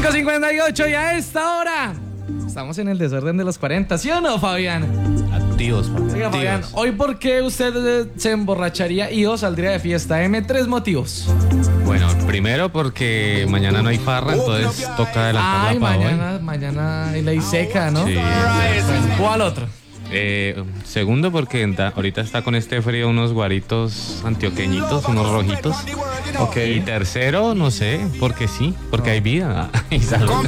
5:58 y a esta hora estamos en el desorden de los 40, ¿sí o no, Fabián? Activos, Oiga, Fabián, hoy ¿por qué usted se emborracharía y o saldría de fiesta? Deme 3 motivos. Bueno, primero porque mañana no hay farra, entonces toca adelantarla para hoy. Mañana hay ley seca, ¿no? Sí. ¿Cuál otro? Segundo porque ahorita está con este frío unos guaritos antioqueñitos, unos rojitos. Okay. Y tercero, no sé, porque sí, porque hay vida y salud.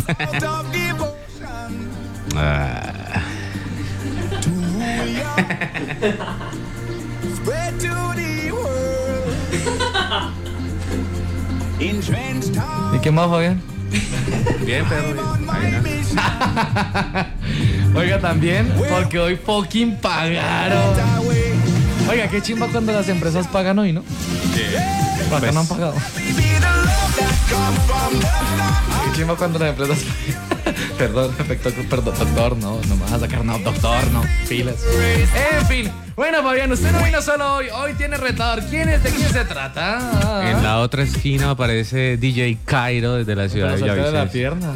¿Y qué más, Fabián? Bien, perro. Oiga, también, porque hoy fucking pagaron. Oiga, qué chimba cuando las empresas pagan hoy, ¿no? Sí. ¿Por qué Pues, no han pagado? Qué chimba cuando las empresas perdón, doctor, no me vas a sacar, no, doctor, no, filas. En fin, bueno, Fabián, usted no vino solo hoy tiene retador. ¿De quién se trata? en la otra esquina aparece DJ Cairo desde la ciudad de de la Villavicencio. pierna.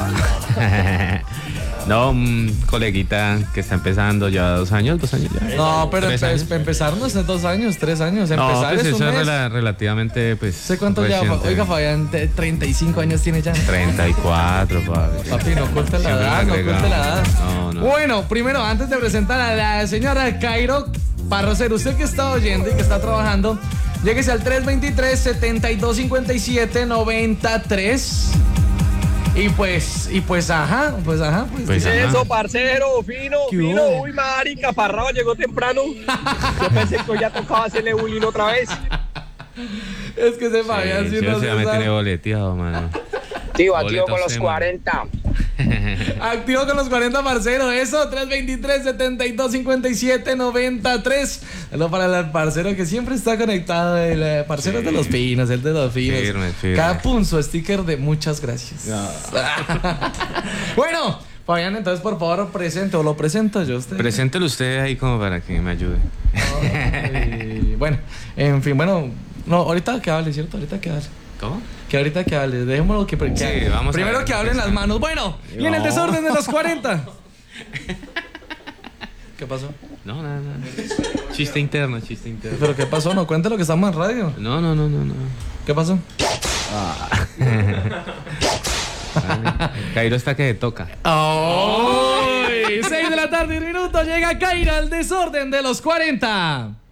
No, un coleguita que está empezando ya 2 años ya. No, pero 3 años. empezar no es 2 años, 3 años. No, Empezar pues es un eso mes. es relativamente, pues. ¿Sé cuánto ya? reciente. Oiga, Fabián, 35 años tiene ya. 34, papi. Papi, no oculte la Siempre edad, no agregado. oculte la edad. No. Bueno, primero, antes de presentar a la señora Cairo Parrocero, usted que está oyendo y que está trabajando, lléguese al 323-7257-93. Y pues, ajá. Eso, parcero, fino. Uy, marica, Parraba llegó temprano. Yo pensé que ya tocaba hacerle bullying otra vez. Es que ese Fabián sí no se me sabe. tiene boleteado, mano. Tío, activo con Boletos los Sema. 40. Activo con los 40, parcero. Eso, 323-7257-93. Hello para el parcero que siempre está conectado. El parcero de los pinos, el de los pinos. Firme. Cada punto, sticker de muchas gracias. No. Bueno, Fabián, entonces por favor presente, o lo presento yo a usted. Preséntelo usted ahí como para que me ayude. Bueno, en fin, bueno. No, ahorita que hable, ¿cierto? Ahorita que hable. ¿Cómo? Que ahorita que hable, dejémoslo que Sí, vamos a primero ver. que hablen las manos. Bueno, y en el desorden de los 40. ¿Qué pasó? No, nada. Chiste interno. ¿Pero qué pasó? No, cuéntelo que estamos en radio. No. ¿Qué pasó? Cairo está que toca. ¡Oh! 6 de la tarde, 1 minuto, llega Cairo al desorden de los 40.